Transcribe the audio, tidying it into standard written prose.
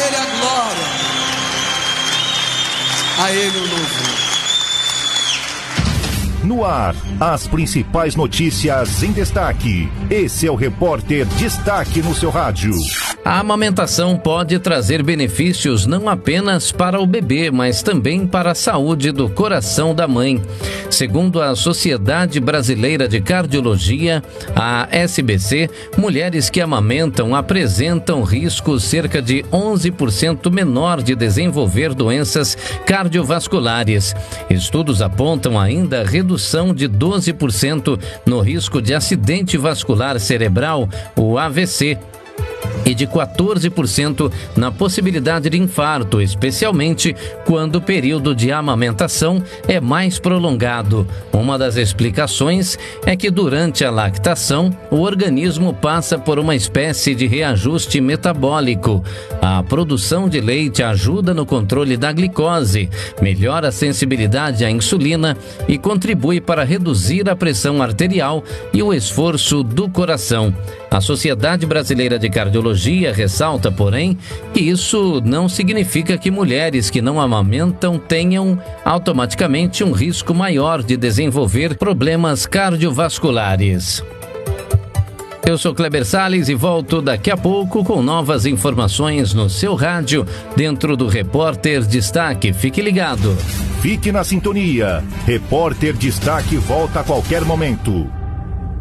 Ele a glória, a Ele o louvor. No ar, as principais notícias em destaque. Esse é o Repórter Destaque no seu rádio. A amamentação pode trazer benefícios não apenas para o bebê, mas também para a saúde do coração da mãe. Segundo a Sociedade Brasileira de Cardiologia, a SBC, mulheres que amamentam apresentam risco cerca de 11% menor de desenvolver doenças cardiovasculares. Estudos apontam ainda redução de 12% no risco de acidente vascular cerebral, o AVC, e de 14% na possibilidade de infarto, especialmente quando o período de amamentação é mais prolongado. Uma das explicações é que durante a lactação, o organismo passa por uma espécie de reajuste metabólico. A produção de leite ajuda no controle da glicose, melhora a sensibilidade à insulina e contribui para reduzir a pressão arterial e o esforço do coração. A Sociedade Brasileira de Cardiologia ressalta, porém, que isso não significa que mulheres que não amamentam tenham automaticamente um risco maior de desenvolver problemas cardiovasculares. Eu sou Kleber Salles e volto daqui a pouco com novas informações no seu rádio, dentro do Repórter Destaque. Fique ligado. Fique na sintonia. Repórter Destaque volta a qualquer momento.